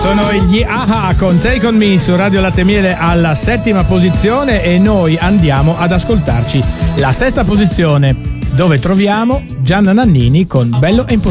Sono gli Aha con Take On Me su Radio Latte Miele alla 7ª posizione, e noi andiamo ad ascoltarci la 6ª posizione, dove troviamo Gianna Nannini con Bello e Impossibile.